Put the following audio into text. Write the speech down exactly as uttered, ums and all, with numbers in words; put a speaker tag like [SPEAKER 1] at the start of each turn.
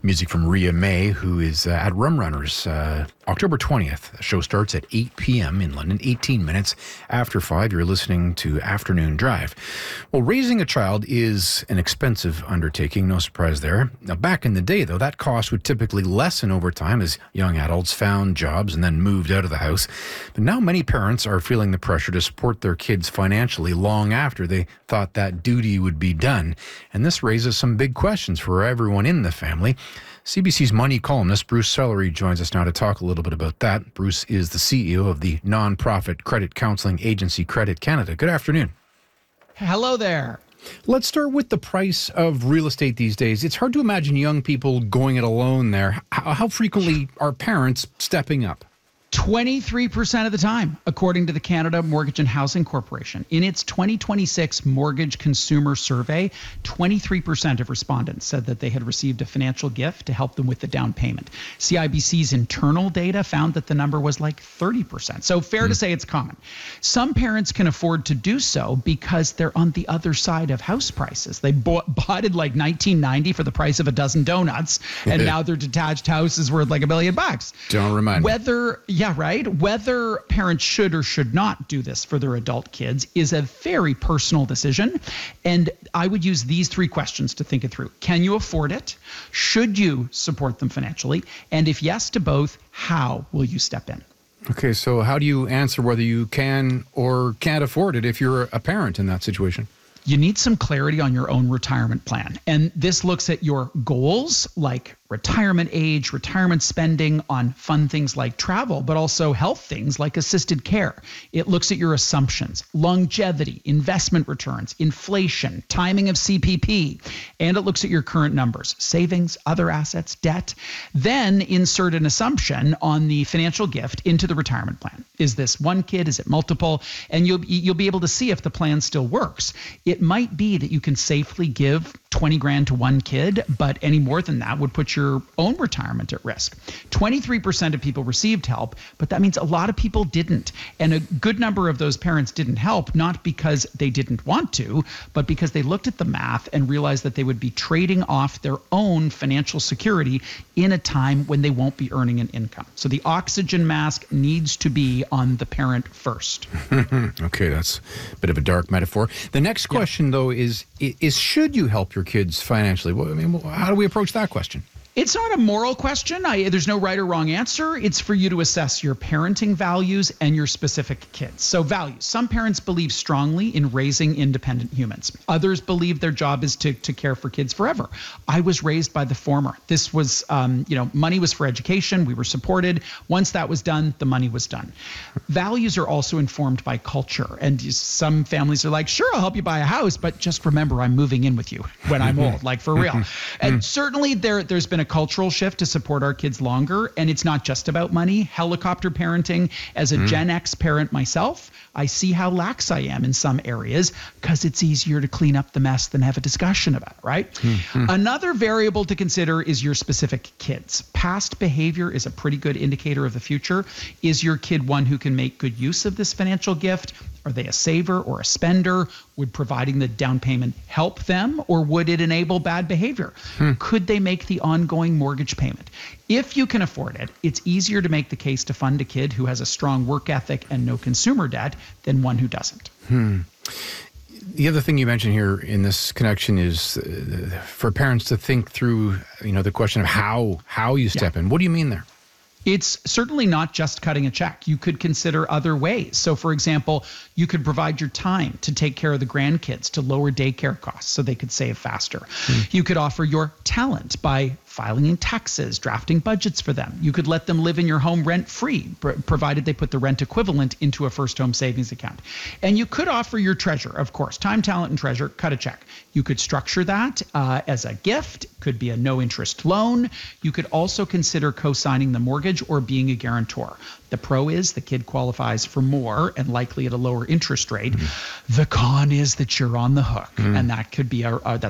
[SPEAKER 1] Music from Rhea May, who is uh, at Rum Runners uh, October twentieth. The show starts at eight p.m. in London, eighteen minutes after five. You're listening to Afternoon Drive. Well, raising a child is an expensive undertaking, no surprise there. Now, back in the day, though, that cost would typically lessen over time as young adults found jobs and then moved out of the house. But now many parents are feeling the pressure to support their kids financially long after they thought that duty would be done. And this raises some big questions for everyone in the family. C B C's money columnist Bruce Sellery joins us now to talk a little bit about that. Bruce is the C E O of the non-profit credit counseling agency Credit Canada. Good afternoon.
[SPEAKER 2] Hello there.
[SPEAKER 1] Let's start with the price of real estate these days. It's hard to imagine young people going it alone there. How, how frequently are parents stepping up?
[SPEAKER 2] twenty-three percent of the time, according to the Canada Mortgage and Housing Corporation. In its twenty twenty-six Mortgage Consumer Survey, twenty-three percent of respondents said that they had received a financial gift to help them with the down payment. C I B C's internal data found that the number was like thirty percent. So fair mm. to say it's common. Some parents can afford to do so because they're on the other side of house prices. They bought, bought it like nineteen ninety for the price of a dozen donuts, and now their detached house is worth like a million bucks.
[SPEAKER 1] Don't remind
[SPEAKER 2] Whether, me. Yeah, right. Whether parents should or should not do this for their adult kids is a very personal decision. And I would use these three questions to think it through. Can you afford it? Should you support them financially? And if yes to both, how will you step in?
[SPEAKER 1] Okay, so how do you answer whether you can or can't afford it if you're a parent in that situation?
[SPEAKER 2] You need some clarity on your own retirement plan. And this looks at your goals like retirement age, retirement spending on fun things like travel, but also health things like assisted care. It looks at your assumptions, longevity, investment returns, inflation, timing of C P P, and it looks at your current numbers, savings, other assets, debt. Then insert an assumption on the financial gift into the retirement plan. Is this one kid? Is it multiple? And you'll, you'll be able to see if the plan still works. It might be that you can safely give twenty grand to one kid, but any more than that would put your own retirement at risk. twenty-three percent of people received help, but that means a lot of people didn't. And a good number of those parents didn't help, not because they didn't want to, but because they looked at the math and realized that they would be trading off their own financial security in a time when they won't be earning an income. So the oxygen mask needs to be on the parent first.
[SPEAKER 1] Okay, that's a bit of a dark metaphor. The next question, yeah. though, is, is should you help your kids financially? Well, I mean, how do we approach that question?
[SPEAKER 2] It's not a moral question. I, there's no right or wrong answer. It's for you to assess your parenting values and your specific kids. So values. Some parents believe strongly in raising independent humans. Others believe their job is to, to care for kids forever. I was raised by the former. This was, um, you know, money was for education. We were supported. Once that was done, the money was done. Values are also informed by culture. And some families are like, sure, I'll help you buy a house, but just remember I'm moving in with you when I'm old, like for real. And certainly there, there's been a cultural shift to support our kids longer, and it's not just about money. Helicopter parenting. As a mm. Gen X parent myself, I see how lax I am in some areas because it's easier to clean up the mess than have a discussion about it, right? Mm-hmm. Another variable to consider is your specific kids. Past behavior is a pretty good indicator of the future. Is your kid one who can make good use of this financial gift? Are they a saver or a spender? Would providing the down payment help them, or would it enable bad behavior? Hmm. Could they make the ongoing mortgage payment? If you can afford it, it's easier to make the case to fund a kid who has a strong work ethic and no consumer debt than one who doesn't.
[SPEAKER 1] Hmm. The other thing you mentioned here in this connection is uh, for parents to think through, you know, the question of how how you step yeah. in. What do you mean there?
[SPEAKER 2] It's certainly not just cutting a check. You could consider other ways. So, for example, you could provide your time to take care of the grandkids to lower daycare costs so they could save faster. Mm. You could offer your talent by filing in taxes, drafting budgets for them. You could let them live in your home rent-free, pr- provided they put the rent equivalent into a first home savings account. And you could offer your treasure, of course, time, talent, and treasure, cut a check. You could structure that uh, as a gift, could be a no-interest loan. You could also consider co-signing the mortgage or being a guarantor. The pro is the kid qualifies for more and likely at a lower interest rate. Mm. The con is that you're on the hook, mm. and that could be a, a that's